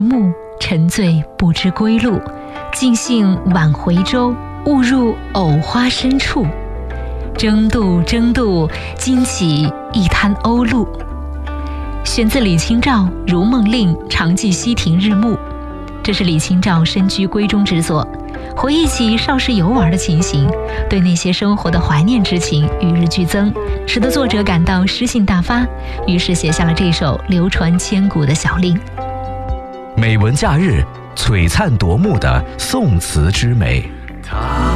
暮沉醉不知归路，尽兴晚回舟，误入藕花深处。争渡争渡，惊起一滩鸥鹭。选自李清照《如梦令·长记溪亭日暮》，这是李清照深居闺中之作，回忆起少时游玩的情形，对那些生活的怀念之情与日俱增，使得作者感到诗兴大发，于是写下了这首流传千古的小令。 美文假日，璀璨夺目的宋词之美。